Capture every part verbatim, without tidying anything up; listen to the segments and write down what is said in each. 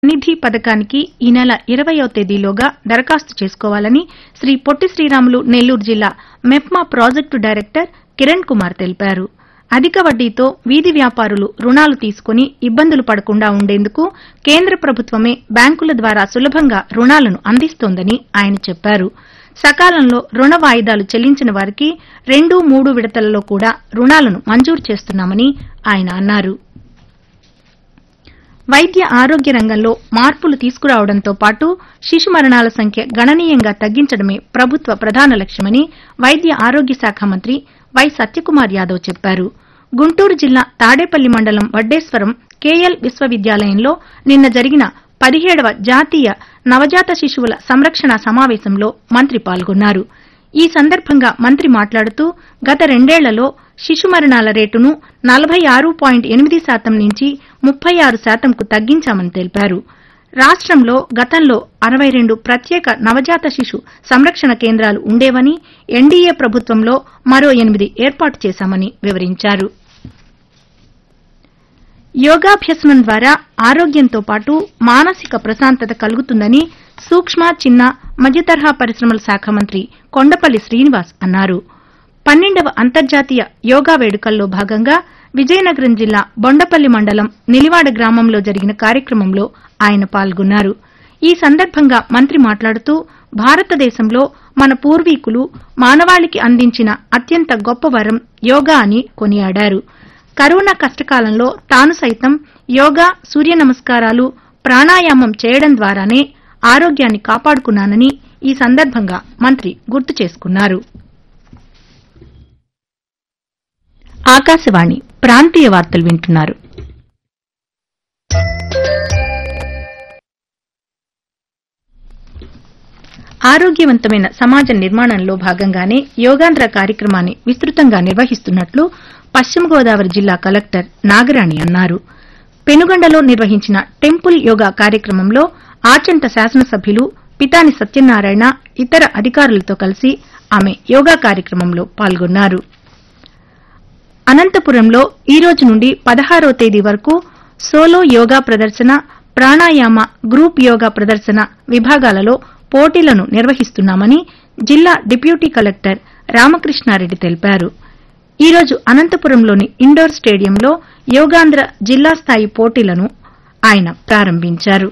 నిధి పథకానికి ఈ నెల ఇరవయవ తేదీలోగా దరఖాస్తు చేసుకోవాలని శ్రీ పొట్టి శ్రీరాములు నెల్లూరు జిల్లా మెప్మా ప్రాజెక్టు డైరెక్టర్ కిరణ్ కుమార్ తెలిపారు. అధిక వడ్డీతో వీధి వ్యాపారులు రుణాలు తీసుకుని ఇబ్బందులు పడకుండా ఉండేందుకు కేంద్ర ప్రభుత్వమే బ్యాంకుల ద్వారా సులభంగా రుణాలను అందిస్తోందని ఆయన చెప్పారు. సకాలంలో రుణ వాయిదాలు చెల్లించిన వారికి రెండు మూడు విడతలలో కూడా రుణాలను మంజూరు చేస్తున్నామని ఆయన అన్నారు. వైద్య ఆరోగ్య రంగంలో మార్పులు తీసుకురావడంతో పాటు శిశు మరణాల సంఖ్య గణనీయంగా తగ్గించడమే ప్రభుత్వ ప్రధాన లక్ష్యమని వైద్య ఆరోగ్య శాఖ మంత్రి వై సత్యకుమార్ యాదవ్ చెప్పారు. గుంటూరు జిల్లా తాడేపల్లి మండలం వడ్డేశ్వరం కేఎల్ విశ్వవిద్యాలయంలో నిన్న జరిగిన పదిహేడవ జాతీయ నవజాత శిశువుల సంరక్షణ సమావేశంలో మంత్రి పాల్గొన్నారు. ఈ సందర్భంగా మంత్రి మాట్లాడుతూ గత రెండేళ్లలో శిశు మరణాల రేటును నలభై ఆరు పాయింట్ ఎనిమిది శాతం నుంచి ముప్పై ఆరు శాతంకు తగ్గించామని తెలిపారు. రాష్టంలో గతంలో అరవై రెండు ప్రత్యేక నవజాత శిశు సంరక్షణ కేంద్రాలు ఉండేవని, ఎన్డీఏ ప్రభుత్వంలో మరో ఎనిమిది ఏర్పాటు చేశామని వివరించారు. యోగాభ్యసనం ద్వారా ఆరోగ్యంతో పాటు మానసిక ప్రశాంతత కలుగుతుందని సూక్ష్మ, చిన్న, మధ్యతరహా పరిశ్రమల శాఖ మంత్రి కొండపల్లి శ్రీనివాస్ అన్నారు. పన్నెండవ అంతర్జాతీయ యోగా వేడుకల్లో భాగంగా విజయనగరం జిల్లా బొండపల్లి మండలం నిలివాడ గ్రామంలో జరిగిన కార్యక్రమంలో ఆయన పాల్గొన్నారు. ఈ సందర్భంగా మంత్రి మాట్లాడుతూ భారతదేశంలో మన పూర్వీకులు మానవాళికి అందించిన అత్యంత గొప్ప వరం యోగా అని కొనియాడారు. కరోనా కష్టకాలంలో తాను సైతం యోగా, సూర్య నమస్కారాలు, ప్రాణాయామం చేయడం ద్వారానే ఆరోగ్యాన్ని కాపాడుకున్నానని ఈ సందర్భంగా మంత్రి గుర్తు చేసుకున్నారు. ఆకాశవాణి ప్రాంతీయ వార్తలు వింటున్నారు. ఆరోగ్యవంతమైన సమాజ నిర్మాణంలో భాగంగానే యోగాంధ్ర కార్యక్రమాన్ని విస్తృతంగా నిర్వహిస్తున్నట్లు పశ్చిమ గోదావరి జిల్లా కలెక్టర్ నాగరాణి అన్నారు. పెనుగొండలో నిర్వహించిన టెంపుల్ యోగా కార్యక్రమంలో ఆచంట శాసనసభ్యులు పితాని సత్యనారాయణ ఇతర అధికారులతో కలిసి ఆమె యోగా కార్యక్రమంలో పాల్గొన్నారు. అనంతపురంలో ఈ రోజు నుండి పదహారో తేదీ వరకు సోలో యోగా ప్రదర్శన, ప్రాణాయామ, గ్రూప్ యోగా ప్రదర్శన విభాగాలలో పోటీలను నిర్వహిస్తున్నామని జిల్లా డిప్యూటీ కలెక్టర్ రామకృష్ణారెడ్డి తెలిపారు. ఈ రోజు అనంతపురంలోని ఇండోర్ స్టేడియంలో యోగాంధ్ర జిల్లా స్థాయి పోటీలను ఆయన ప్రారంభించారు.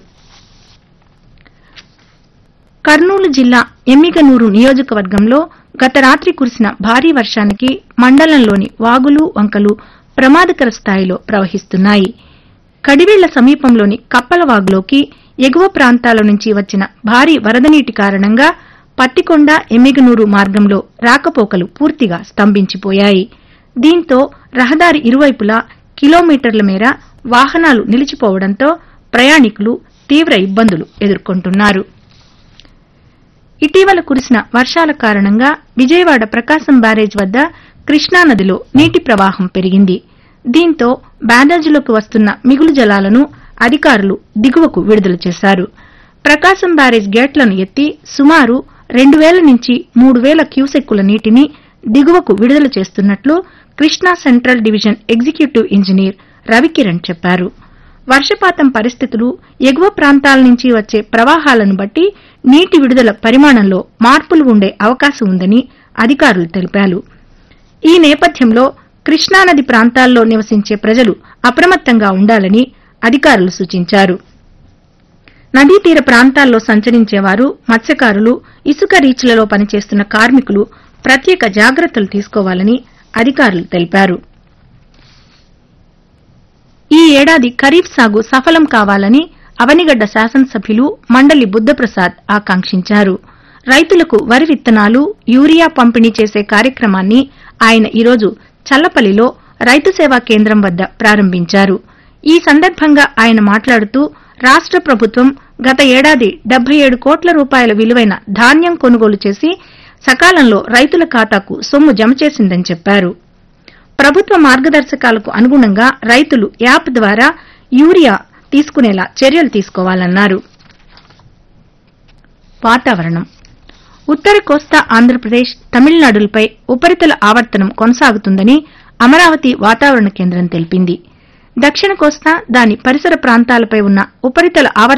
కర్నూలు జిల్లా ఎమ్మిగనూరు నియోజకవర్గంలో గత రాత్రి కురిసిన భారీ వర్షానికి మండలంలోని వాగులు, వంకలు ప్రమాదకర స్థాయిలో ప్రవహిస్తున్నాయి. కడివెళ్ల సమీపంలోని కప్పలవాగులోకి ఎగువ ప్రాంతాల నుంచి వచ్చిన భారీ వరద నీటి కారణంగా పత్తికొండ, ఎమ్మిగనూరు మార్గంలో రాకపోకలు పూర్తిగా స్తంభించిపోయాయి. దీంతో రహదారి ఇరువైపులా కిలోమీటర్ల మేర వాహనాలు నిలిచిపోవడంతో ప్రయాణికులు తీవ్ర ఇబ్బందులు ఎదుర్కొంటున్నారు. ఇటీవల కురిసిన వర్షాల కారణంగా విజయవాడ ప్రకాశం బ్యారేజ్ వద్ద కృష్ణానదిలో నీటి ప్రవాహం పెరిగింది. దీంతో బ్యారేజీలోకి వస్తున్న మిగులు జలాలను అధికారులు దిగువకు విడుదల చేశారు. ప్రకాశం బ్యారేజ్ గేట్లను ఎత్తి సుమారు రెండు వేల నుంచి మూడు వేల క్యూసెక్కుల నీటిని దిగువకు విడుదల చేస్తున్నట్లు Krishna central division executive engineer Ravikiran చెప్పారు. వర్షపాతం పరిస్థితులు, ఎగువ ప్రాంతాల నుంచి వచ్చే ప్రవాహాలను బట్టి నీటి విడుదల పరిమాణంలో మార్పులు ఉండే అవకాశం ఉందని అధికారులు తెలిపారు. ఈ నేపథ్యంలో కృష్ణానది ప్రాంతాల్లో నివసించే ప్రజలు అప్రమత్తంగా ఉండాలని అధికారులు సూచించారు. నదీ తీర ప్రాంతాల్లో సంచరించేవారు, మత్స్యకారులు, ఇసుక రీచ్లలో పనిచేస్తున్న కార్మికులు ప్రత్యేక జాగ్రత్తలు తీసుకోవాలని అధికారులు తెలిపారు. ఈ ఏడాది ఖరీఫ్ సాగు సఫలం కావాలని అవనిగడ్డ శాసనసభ్యులు మండలి బుద్ధప్రసాద్ ఆకాంక్షించారు. రైతులకు వరి విత్తనాలు, యూరియా పంపిణీ చేసే కార్యక్రమాన్ని ఆయన ఈరోజు చల్లపల్లిలో రైతు సేవా కేంద్రం వద్ద ప్రారంభించారు. ఈ సందర్భంగా ఆయన మాట్లాడుతూ రాష్ట ప్రభుత్వం గత ఏడాది డెబ్బై ఏడు కోట్ల రూపాయల విలువైన ధాన్యం కొనుగోలు చేసి సకాలంలో రైతుల ఖాతాకు సొమ్ము జమ చేసిందని చెప్పారు. ప్రభుత్వ మార్గదర్శకాలకు అనుగుణంగా రైతులు యాప్ ద్వారా యూరియా తీసుకునేలా చర్యలు తీసుకోవాలన్నారు. వాతావరణం. ఉత్తర కోస్తా ఆంధ్రప్రదేశ్, తమిళనాడులపై ఉపరితల ఆవర్తనం కొనసాగుతుందని అమరావతి వాతావరణ కేంద్రం తెలిపింది. దక్షిణ కోస్తా, దాని పరిసర ప్రాంతాలపై ఉన్న ఉపరితల ఆవర్తనం